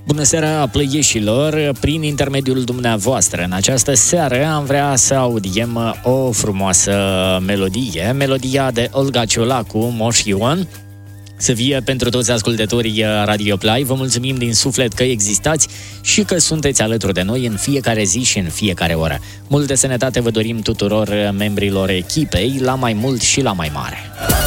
Bună seara, plăieșilor! Prin intermediul dumneavoastră, în această seară am vrea să audiem o frumoasă melodie, melodia de Olga Ciolacu, Moș Ion. Să fie pentru toți ascultătorii Radio Play. Vă mulțumim din suflet că existați și că sunteți alături de noi în fiecare zi și în fiecare oră. Multă sănătate vă dorim tuturor membrilor echipei, la mai mult și la mai mare!